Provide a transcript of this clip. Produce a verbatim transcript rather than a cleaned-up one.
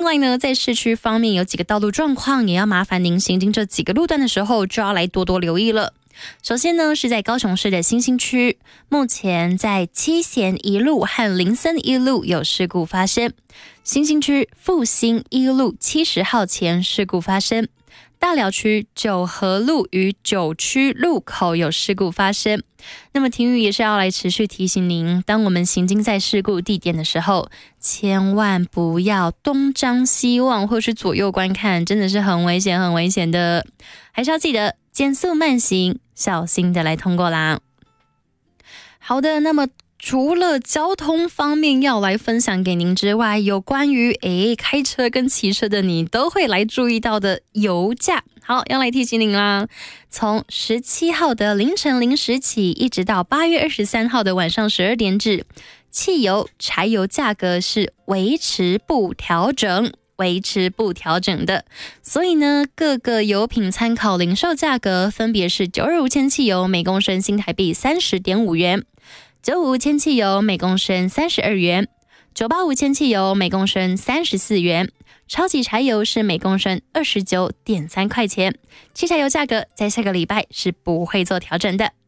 外呢，在市区方面有几个道路状况，也要麻烦您行经这几个路段的时候就要来多多留意了。首先呢，是在高雄市的新兴区，目前在七贤一路和林森一路有事故发生。新兴区复兴一路七十号前事故发生。大寮区九和路与九区路口有事故发生。那么庭宇也是要来持续提醒您，当我们行经在事故地点的时候，千万不要东张西望或是左右观看，真的是很危险很危险的，还是要记得减速慢行，小心的来通过啦。好的，那么除了交通方面要来分享给您之外，有关于诶开车跟骑车的你都会来注意到的油价，好，要来提醒您啦。从十七号的凌晨零时起，一直到八月二十三号的晚上十二点止，汽油、柴油价格是维持不调整。维持不调整的，所以呢，各个油品参考零售价格分别是九二五铅汽油每公升新台币三十点五元，九五铅汽油每公升三十二元，九八五铅汽油每公升三十四元，超级柴油是每公升二十九点三块钱。汽柴油价格在下个礼拜是不会做调整的。